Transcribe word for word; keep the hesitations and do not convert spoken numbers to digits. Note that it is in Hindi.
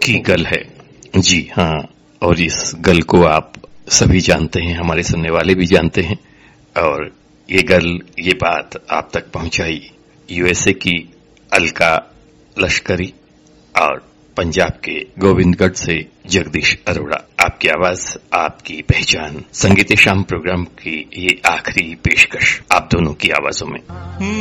की गल है। जी हाँ, और इस गल को आप सभी जानते हैं, हमारे सुनने वाले भी जानते हैं। और ये गल, ये बात आप तक पहुंचाई यूएसए की अलका लश्करी और पंजाब के गोविंदगढ़ से जगदीश अरोड़ा। आपकी आवाज, आपकी पहचान, संगीत शाम प्रोग्राम की ये आखिरी पेशकश आप दोनों की आवाजों में।